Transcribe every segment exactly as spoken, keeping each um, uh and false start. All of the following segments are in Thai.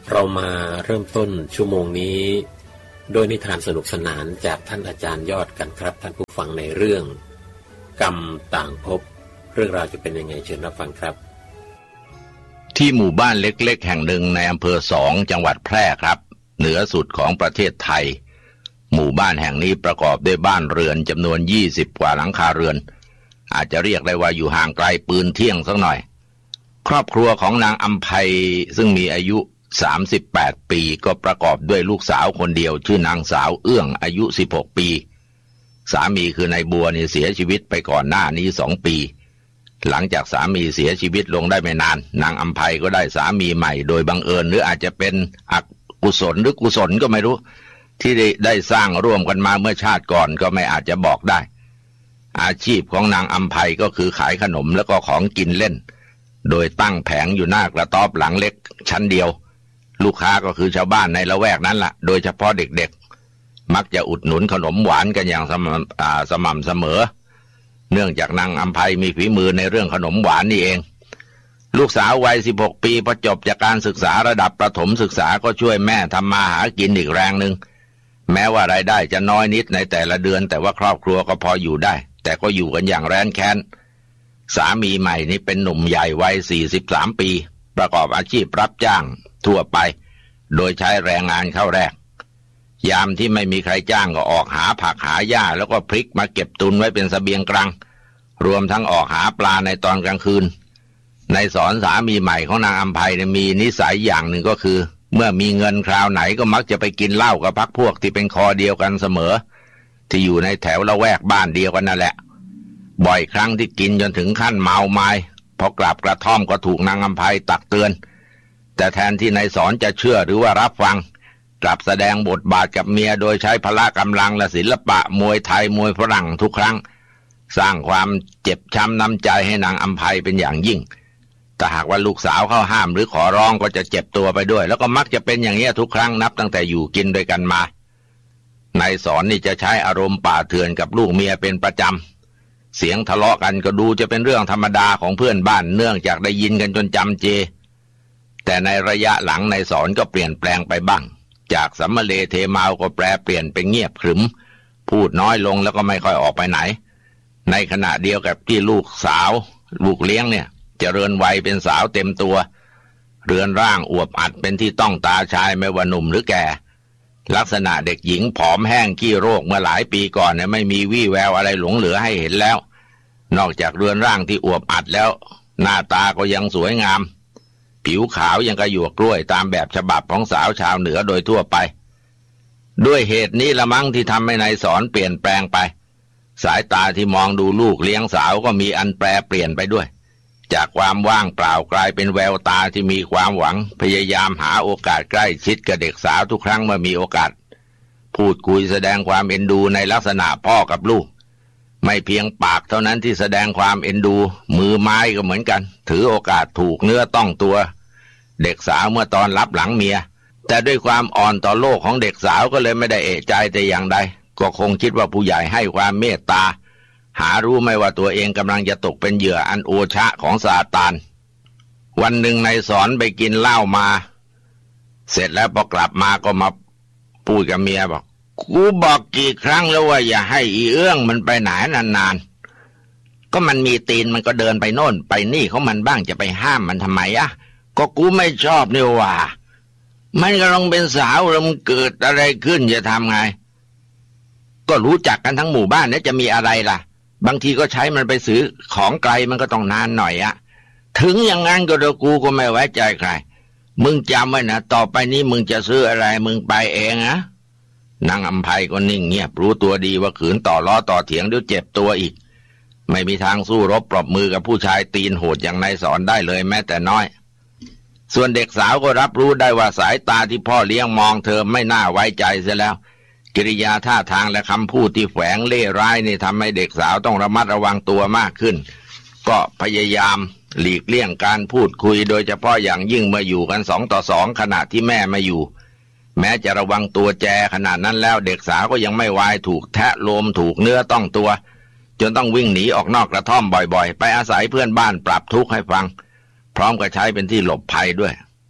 เรามาเริ่มต้นชั่วโมงนี้โดยนิทานสนุกสนานจากท่านอาจารย์ยอดกันครับท่านผู้ฟังในเรื่องกรรมต่างภพเรื่องราวจะเป็นยังไงเชิญรับฟังครับที่หมู่บ้านเล็กๆแห่งหนึ่งในอำเภอสองจังหวัดแพร่ครับเหนือสุดของประเทศไทยหมู่บ้านแห่งนี้ประกอบด้วยบ้านเรือนจำนวนยี่สิบกว่าหลังคาเรือนอาจจะเรียกได้ว่าอยู่ห่างไกลปืนเที่ยงสักหน่อยครอบครัวของนางอำไพซึ่งมีอายุสามสิบแปดปีก็ประกอบด้วยลูกสาวคนเดียวชื่อนางสาวเอื้องอายุสิบหกปีสามีคือนายบัวนี่เสียชีวิตไปก่อนหน้านี้สองปีหลังจากสามีเสียชีวิตลงได้ไม่นานนางอำไพก็ได้สามีใหม่โดยบังเอิญหรืออาจจะเป็นอกุศลหรือกุศลก็ไม่รู้ที่ได้ได้สร้างร่วมกันมาเมื่อชาติก่อนก็ไม่อาจจะบอกได้อาชีพของนางอำไพก็คือขายขนมแล้วก็ของกินเล่นโดยตั้งแผงอยู่หน้ากระต๊อบหลังเล็กชั้นเดียวลูกค้าก็คือชาวบ้านในละแวกนั้นล่ะโดยเฉพาะเด็กๆมักจะอุดหนุนขนมหวานกันอย่างสม่ำอ่าสม่ำเสมอเนื่องจากนางอำไพมีฝีมือในเรื่องขนมหวานนี่เองลูกสาววัยสิบหกปีพอจบจากการศึกษาระดับประถมศึกษาก็ช่วยแม่ทำมาหากินอีกแรงหนึ่งแม้ว่ารายได้จะน้อยนิดในแต่ละเดือนแต่ว่าครอบครัวก็พออยู่ได้แต่ก็อยู่กันอย่างแร้นแค้นสามีใหม่นี่เป็นหนุ่มใหญ่วัยสี่สิบสามปีประกอบอาชีพรับจ้างทั่วไปโดยใช้แรงงานเข้าแรกยามที่ไม่มีใครจ้างก็ออกหาผักหาหญ้าแล้วก็พริกมาเก็บตุนไว้เป็นเสบียงกลางรวมทั้งออกหาปลาในตอนกลางคืนในสอนสามีใหม่ของนางอำไพมีนิสัยอย่างหนึ่งก็คือเมื่อมีเงินคราวไหนก็มักจะไปกินเหล้ากับพรรคพวกที่เป็นคอเดียวกันเสมอที่อยู่ในแถวละแวกบ้านเดียวกันนั่นแหละบ่อยครั้งที่กินจนถึงขั้นเมาไม้พอกลับกระท่อมก็ถูกนางอำไพตักเตือนแต่แทนที่นายสอนจะเชื่อหรือว่ารับฟังกลับแสดงบทบาทกับเมียโดยใช้พละกำลังและศิลปะมวยไทยมวยฝรั่งทุกครั้งสร้างความเจ็บช้ำน้ำใจให้นางอำไพเป็นอย่างยิ่งแต่หากว่าลูกสาวเข้าห้ามหรือขอร้องก็จะเจ็บตัวไปด้วยแล้วก็มักจะเป็นอย่างนี้ทุกครั้งนับตั้งแต่อยู่กินด้วยกันมานายสอนนี่จะใช้อารมณ์ป่าเถื่อนกับลูกเมียเป็นประจำเสียงทะเลาะกันก็ดูจะเป็นเรื่องธรรมดาของเพื่อนบ้านเนื่องจากได้ยินกันจนจำเจแต่ในระยะหลังนายสอนก็เปลี่ยนแปลงไปบ้างจากสัมมะเลเทเมาก็แปรเปลี่ยนเป็นเงียบขรึมพูดน้อยลงแล้วก็ไม่ค่อยออกไปไหนในขณะเดียวกับที่ลูกสาวลูกเลี้ยงเนี่ยเจริญวัยเป็นสาวเต็มตัวเรือนร่างอวบอัดเป็นที่ต้องตาชายไม่ว่าหนุ่มหรือแก่ลักษณะเด็กหญิงผอมแห้งขี้โรคเมื่อหลายปีก่อนเนี่ยไม่มีวี่แววอะไรหลงเหลือให้เห็นแล้วนอกจากเรือนร่างที่อวบอัดแล้วหน้าตาก็ยังสวยงามผิวขาวยังกระหยวกกล้วยตามแบบฉบับของสาวชาวเหนือโดยทั่วไปด้วยเหตุนี้ละมั้งที่ทำให้นายสอนเปลี่ยนแปลงไปสายตาที่มองดูลูกเลี้ยงสาวก็มีอันแปรเปลี่ยนไปด้วยจากความว่างเปล่ากลายเป็นแววตาที่มีความหวังพยายามหาโอกาสใกล้ชิดกับเด็กสาวทุกครั้งเมื่อมีโอกาสพูดคุยแสดงความเอ็นดูในลักษณะพ่อกับลูกไม่เพียงปากเท่านั้นที่แสดงความเอ็นดูมือไม้ก็เหมือนกันถือโอกาสถูกเนื้อต้องตัวเด็กสาวเมื่อตอนรับหลังเมียแต่ด้วยความอ่อนต่อโลกของเด็กสาวก็เลยไม่ได้เอะใจแต่อย่างใดก็คงคิดว่าผู้ใหญ่ให้ความเมตตาหารู้ไม่ว่าตัวเองกำลังจะตกเป็นเหยื่ออันโอชะของซาตานวันหนึ่งนายสอนไปกินเหล้ามาเสร็จแล้วพอกลับมาก็มาพูดกับเมียบอกกูบอกกี่ครั้งแล้วว่าอย่าให้อีเอื้องมันไปไหนนานๆก็มันมีตีนมันก็เดินไปโน่นไปนี่ของมันบ้างจะไปห้ามมันทำไมอะก็กูไม่ชอบนี่ว่ามันกำลังเป็นสาวแล้วมันเกิดอะไรขึ้นจะทำไงก็รู้จักกันทั้งหมู่บ้านเนี่ยจะมีอะไรล่ะบางทีก็ใช้มันไปซื้อของไกลมันก็ต้องนานหน่อยอะถึงอย่างนั้นก็เดี๋ยวกูก็ไม่ไว้ใจใครมึงจำไว้นะต่อไปนี้มึงจะซื้ออะไรมึงไปเองนะนางอำไพก็นิ่งเงียบรู้ตัวดีว่าขืนต่อล้อต่อเถียงเดี๋ยวเจ็บตัวอีกไม่มีทางสู้รบปรบมือกับผู้ชายตีนโหดอย่างนายสอนได้เลยแม้แต่น้อยส่วนเด็กสาวก็รับรู้ได้ว่าสายตาที่พ่อเลี้ยงมองเธอไม่น่าไว้ใจเสียแล้วกิริยาท่าทางและคำพูดที่แฝงเล่ห์ร้ายนี่ทำให้เด็กสาวต้องระมัดระวังตัวมากขึ้นก็พยายามหลีกเลี่ยงการพูดคุยโดยเฉพาะอย่างยิ่งเมื่ออยู่กันสองต่อสองขณะที่แม่ไม่อยู่แม้จะระวังตัวแจขนาดนั้นแล้วเด็กสาวก็ยังไม่วายถูกแทะโลมถูกเนื้อต้องตัวจนต้องวิ่งหนีออกนอกกระท่อมบ่อยๆไปอาศัยเพื่อนบ้านปรับทุกข์ให้ฟังพร้อมกับใช้เป็นที่หลบภัยด้วย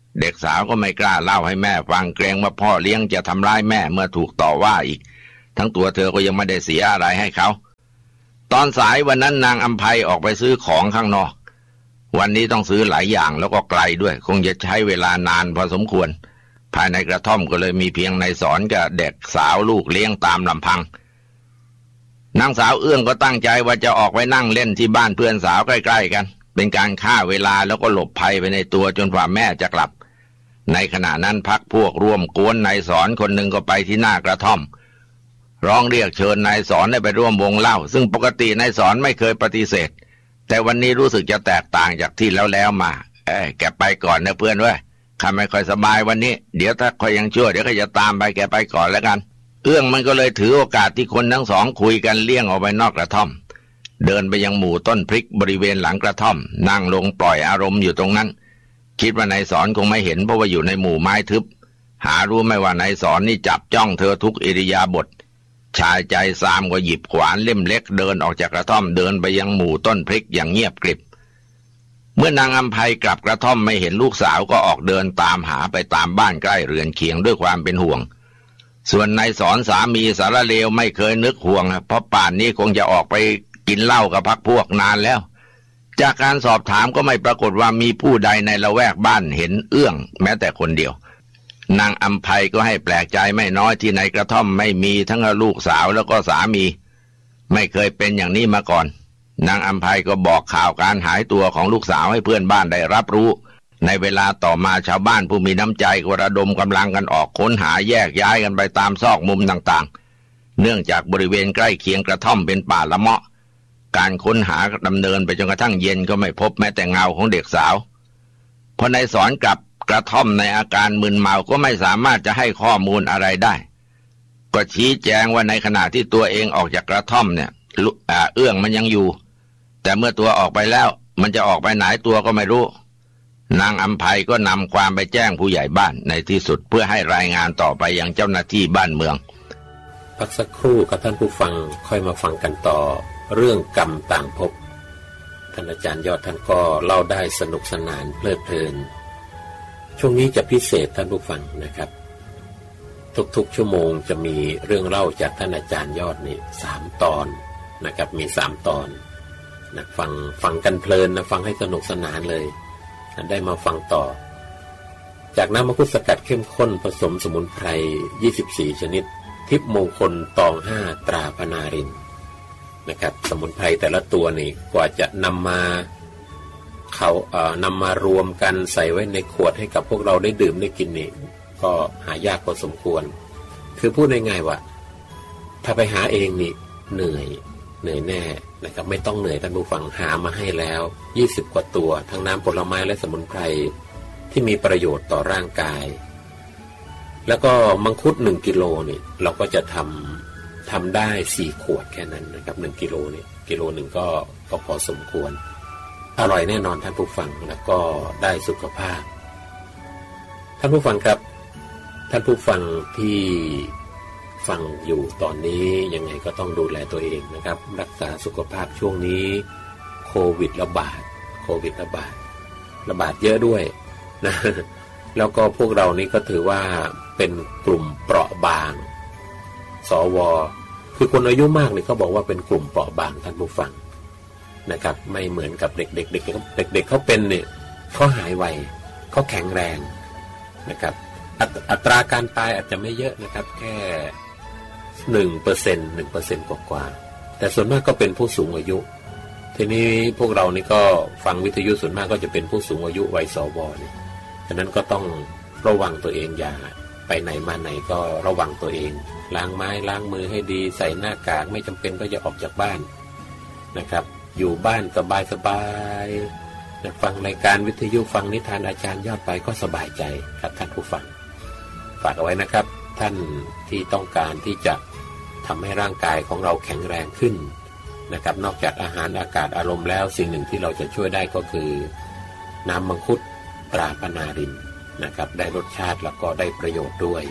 เด็กสาวก็ไม่กล้าเล่าให้แม่ฟังเกรงว่าพ่อเลี้ยงจะทำร้ายแม่เมื่อถูกต่อว่าอีกทั้งตัวเธอก็ยังไม่ได้เสียอะไรให้เขาตอนสายวันนั้นนางอำไพออกไปซื้อของข้างนอกวันนี้ต้องซื้อหลายอย่างแล้วก็ไกลด้วยคงจะใช้เวลานานพอสมควรภายในกระท่อมก็เลยมีเพียงนายสอนกับเด็กสาวลูกเลี้ยงตามลำพังนางสาวเอื้องก็ตั้งใจว่าจะออกไปนั่งเล่นที่บ้านเพื่อนสาวใกล้ๆกันเป็นการฆ่าเวลาแล้วก็หลบภัยไปในตัวจนกว่าแม่จะกลับในขณะนั้นพรรคพวกร่วมกวนนายสอนคนหนึ่งก็ไปที่หน้ากระท่อมร้องเรียกเชิญนายสอนให้ไปร่วมวงเล่าซึ่งปกตินายสอนไม่เคยปฏิเสธแต่วันนี้รู้สึกจะแตกต่างจากที่แล้วแล้วมาเอ้ยแกไปก่อนนะเพื่อนเว้ยข้าไม่ค่อยสบายวันนี้เดี๋ยวถ้าคอยยังชั่วเดี๋ยวก็จะตามไปแกไปก่อนแล้วกันเอื้องมันก็เลยถือโอกาสที่คนทั้งสองคุยกันเลี่ยงออกไปนอกกระท่อมเดินไปยังหมู่ต้นพริกบริเวณหลังกระท่อมนั่งลงปล่อยอารมณ์อยู่ตรงนั้นคิดว่านายสอนคงไม่เห็นเพราะว่าอยู่ในหมู่ไม้ทึบหารู้ไม่ว่านายสอนนี่จับจ้องเธอทุกอิริยาบถชายใจซามก็หยิบขวานเล่มเล็กเดินออกจากกระท่อมเดินไปยังหมู่ต้นพริกอย่างเงียบกริบเมื่อนางอำไพกลับกระท่อมไม่เห็นลูกสาวก็ออกเดินตามหาไปตามบ้านใกล้เรือนเคียงด้วยความเป็นห่วงส่วนนายสอนสามีสารเลวไม่เคยนึกห่วงเพราะป่านนี้คงจะออกไปกินเหล้ากับพรรคพวกนานแล้วจากการสอบถามก็ไม่ปรากฏว่ามีผู้ใดในละแวกบ้านเห็นเอื้องแม้แต่คนเดียวนางอำไพก็ให้แปลกใจไม่น้อยที่ในกระท่อมไม่มีทั้งลูกสาวแล้วก็สามีไม่เคยเป็นอย่างนี้มาก่อนนางอำไพก็บอกข่าวการหายตัวของลูกสาวให้เพื่อนบ้านได้รับรู้ในเวลาต่อมาชาวบ้านผู้มีน้ำใจก็ระดมกำลังกันออกค้นหาแยกย้ายกันไปตามซอกมุมต่างๆเนื่องจากบริเวณใกล้เคียงกระท่อมเป็นป่าละเมาะการค้นหาดำเนินไปจนกระทั่งเย็นก็ไม่พบแม้แต่เงาของเด็กสาวพอนายสอนกลับกระท่อมในอาการมึนเมาก็ไม่สามารถจะให้ข้อมูลอะไรได้ก็ชี้แจงว่าในขณะที่ตัวเองออกจากกระท่อมเนี่ยเอื้องมันยังอยู่แต่เมื่อตัวออกไปแล้วมันจะออกไปไหนตัวก็ไม่รู้นางอำไพก็นำความไปแจ้งผู้ใหญ่บ้านในที่สุดเพื่อให้รายงานต่อไปยังเจ้าหน้าที่บ้านเมืองพักสักครู่กับท่านผู้ฟังค่อยมาฟังกันต่อเรื่องกรรมต่างภพท่านอาจารย์ยอดท่านก็เล่าได้สนุกสนานเพลิดเพลินช่วงนี้จะพิเศษท่านผู้ฟังนะครับทุกๆชั่วโมงจะมีเรื่องเล่าจากท่านอาจารย์ยอดนี่สามตอนนะครับมีสามตอนนะฟังฟังกันเพลินนะฟังให้สนุกสนานเลยได้มาฟังต่อจากน้ำมังคุดสกัดเข้มข้นผสมสมุนไพรยี่สิบสี่ชนิดทิพย์มงคลตองห้าตราพนารินนะครับสมุนไพรแต่ละตัวนี่กว่าจะนำมาเขาเอ่อนำมารวมกันใส่ไว้ในขวดให้กับพวกเราได้ดื่มได้กินนี่ก็หายากพอสมควรคือพูดง่ายๆว่าถ้าไปหาเองนี่เหนื่อยเหนื่อยแน่นะครับไม่ต้องเหนื่อยท่านผู้ฟังหามาให้แล้วยี่สิบกว่าตัวทั้งน้ำผลไม้และสมุนไพรที่มีประโยชน์ต่อร่างกายแล้วก็มังคุดหนึ่งกิโลนี่เราก็จะทำทำได้สี่ขวดแค่นั้นนะครับหนึ่งกิโลนี่กิโลหนึ่งก็ก็พอสมควรอร่อยแน่นอนท่านผู้ฟังแล้วก็ได้สุขภาพท่านผู้ฟังครับท่านผู้ฟังที่ฟังอยู่ตอนนี้ยังไงก็ต้องดูแลตัวเองนะครับรักษาสุขภาพช่วงนี้โควิดระบาดโควิดระบาดระบาดเยอะด้วยนะแล้วก็พวกเรานี่ก็ถือว่าเป็นกลุ่มเปราะบางสวคือคนอายุมากนี่เขาบอกว่าเป็นกลุ่มเปราะบางท่านผู้ฟังนะครับไม่เหมือนกับเด็กๆเด็กๆเด็กๆเขาเป็นเนี่ยเขาหายไวเขาแข็งแรงนะครับอัตราการตายอาจจะไม่เยอะนะครับแค่หนึ่งเปอร์เซ็นต์หนึ่งเปอร์เซ็นต์กว่าๆแต่ส่วนมากก็เป็นผู้สูงอายุทีนี้พวกเรานี่ก็ฟังวิทยุส่วนมากก็จะเป็นผู้สูงอายุวัยสวนี่ฉะนั้นก็ต้องระวังตัวเองอย่าไปไหนมาไหนก็ระวังตัวเองล้างไม้ล้างมือให้ดีใส่หน้ากากไม่จำเป็นก็อย่าออกจากบ้านนะครับอยู่บ้านสบายๆนะฟังรายการวิทยุฟังนิทานอาจารย์ยอดไปก็สบายใจครับท่านผู้ฟังฝากเอาไว้นะครับท่านที่ต้องการที่จะทำให้ร่างกายของเราแข็งแรงขึ้นนะครับนอกจากอาหารอากาศอารมณ์แล้วสิ่งหนึ่งที่เราจะช่วยได้ก็คือน้ำมังคุดตราพนารินนะครับได้รสชาติแล้วก็ได้ประโยชน์ด้วย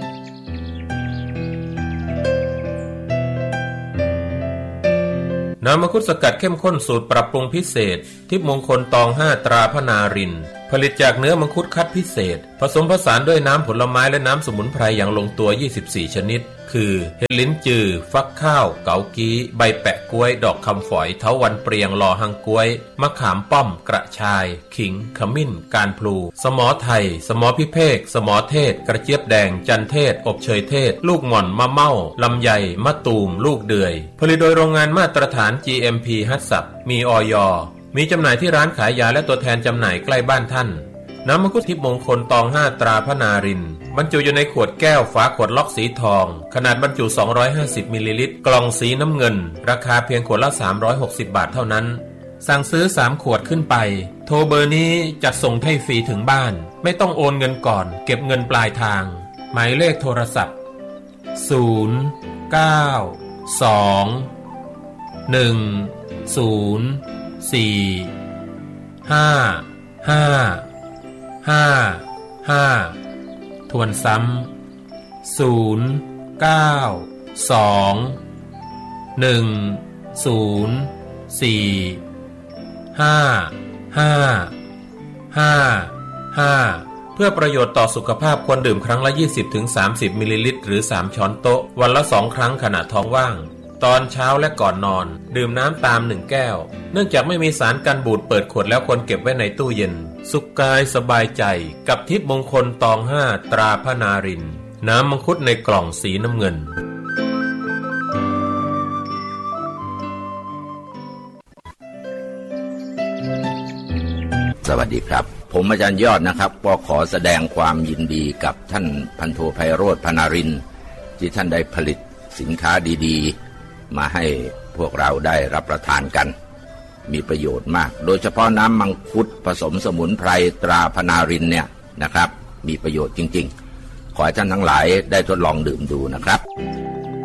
ณน้ำมังคุดสกัดเข้มข้นสูตรปรับปรุงพิเศษทิพย์มงคลตองห้าตราพนารินผลิตจากเนื้อมังคุดคัดพิเศษผสมผสานด้วยน้ำผลไม้และน้ำสมุนไพรอย่างลงตัวยี่สิบสี่ชนิดคือเห็ดลิ้นจือฟักข้าวเกากี้ใบแปะกล้วยดอกคำฝอยเถาวัลย์เปรียงลอหังกล้วยมะขามป้อมกระชายขิงขมิ้นการพลูสมอไทยสมอพิเภกสมอเทศกระเจี๊ยบแดงจันเทศอบเชยเทศลูกหม่อนมะเม่าลำไยมะตูมลูกเดือยผลิตโดยโรงงานมาตรฐาน จี เอ็ม พี ฮัตสับมีอย.มีจำหน่ายที่ร้านขายยาและตัวแทนจำหน่ายใกล้บ้านท่านน้ำมังคุดทิพย์มงคลตองห้าตราพนารินบรรจุอยู่ในขวดแก้วฝาขวดล็อกสีทองขนาดบรรจุสองร้อยห้าสิบมิลลิลิตรกล่องสีน้ำเงินราคาเพียงขวดละสามร้อยหกสิบบาทเท่านั้นสั่งซื้อสามขวดขึ้นไปโทรเบอร์นี้จัดส่งให้ฟรีถึงบ้านไม่ต้องโอนเงินก่อนเก็บเงินปลายทางหมายเลขโทรศัพท์ศูนย์ เก้า สอง หนึ่ง ศูนย์ สี่ ห้า ห้า ห้า ห้าทวนซ้ำศูนย์ เก้า สอง หนึ่ง ศูนย์ สี่ ห้า ห้า ห้า ห้าเพื่อประโยชน์ต่อสุขภาพควรดื่มครั้งละ ยี่สิบถึงสามสิบ มิลลิลิตรหรือสามช้อนโต๊ะวันละสองครั้งขณะท้องว่างตอนเช้าและก่อนนอนดื่มน้ำตามหนึ่งแก้วเนื่องจากไม่มีสารกันบูดเปิดขวดแล้วควรเก็บไว้ในตู้เย็นสุขกายสบายใจกับทิพย์มงคลตองห้าตราพนารินน้ำมังคุดในกล่องสีน้ำเงินสวัสดีครับผมอาจารย์ยอดนะครับก็ขอแสดงความยินดีกับท่านพันโทไพโรจน์พนารินที่ท่านได้ผลิตสินค้าดีๆมาให้พวกเราได้รับประทานกันมีประโยชน์มากโดยเฉพาะน้ำมังคุดผสมสมุนไพรตราพนารินเนี่ยนะครับมีประโยชน์จริงๆขอให้ท่านทั้งหลายได้ทดลองดื่มดูนะครับ